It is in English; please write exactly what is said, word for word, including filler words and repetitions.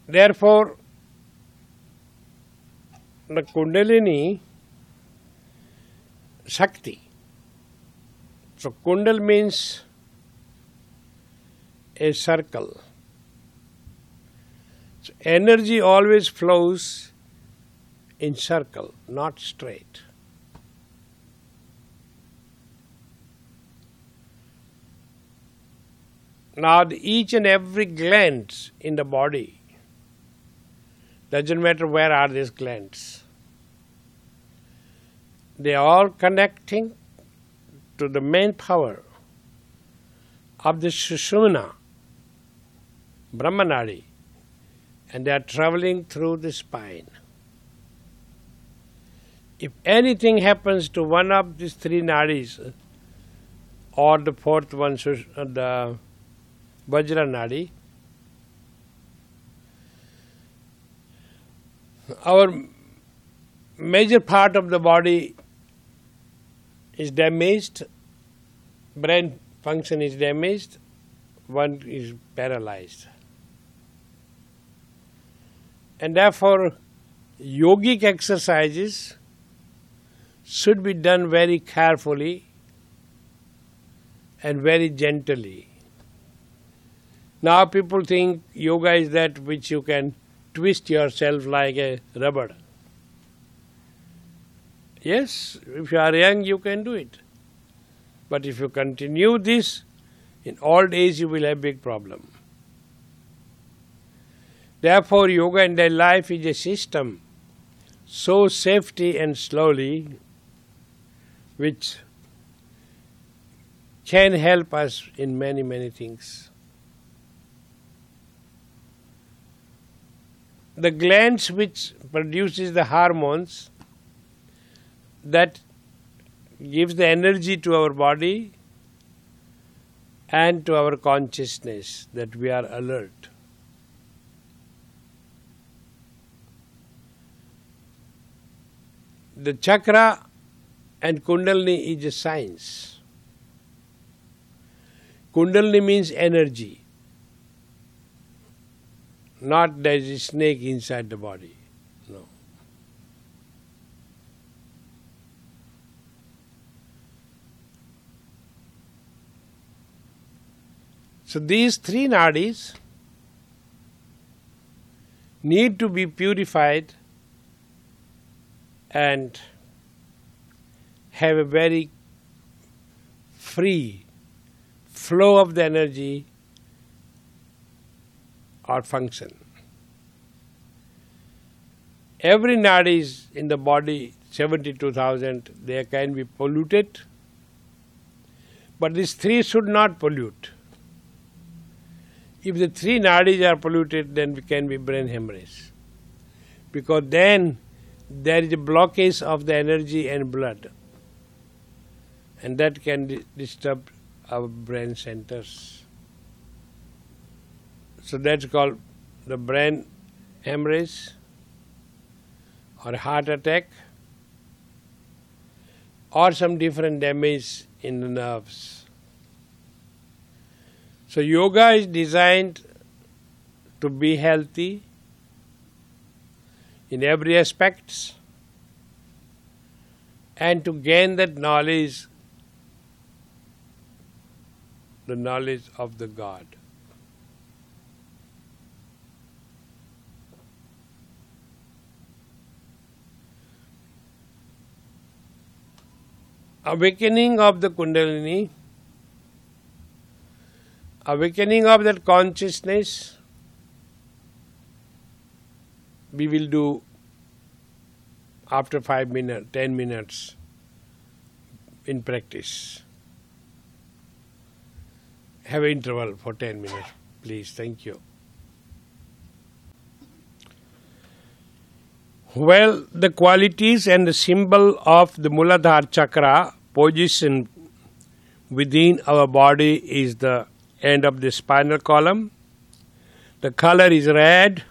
Therefore, the Kundalini Shakti. So Kundal means a circle. So energy always flows in circle, not straight. Now the each and every glands in the body, doesn't matter where are these glands, they are all connecting to the main power of the Sushumna, Brahmanadi, and they are traveling through the spine. If anything happens to one of these three nadis, or the fourth one, the Vajra Nadi, our major part of the body is damaged, brain function is damaged, one is paralyzed. And therefore, yogic exercises should be done very carefully and very gently. Now people think yoga is that which you can twist yourself like a rubber. Yes, if you are young you can do it. But if you continue this, in old age you will have big problem. Therefore yoga in their life is a system, so safety and slowly, which can help us in many, many things. The glands which produces the hormones that gives the energy to our body and to our consciousness, that we are alert. The chakra and Kundalini is a science. Kundalini means energy. Not there is a snake inside the body. No. So these three nadis need to be purified and have a very free flow of the energy or function. Every nadi is in the body, seventy-two thousand, they can be polluted, but these three should not pollute. If the three nadis are polluted, then we can be brain hemorrhage, because then there is a blockage of the energy and blood, and that can di- disturb our brain centers. So that's called the brain hemorrhage or heart attack or some different damage in the nerves. So yoga is designed to be healthy in every aspect and to gain that knowledge, the knowledge of the God. Awakening of the Kundalini, awakening of that consciousness, we will do after five minutes, ten minutes in practice. Have an interval for ten minutes, please. Thank you. Well, the qualities and the symbol of the Muladhara chakra position within our body is the end of the spinal column. The color is red,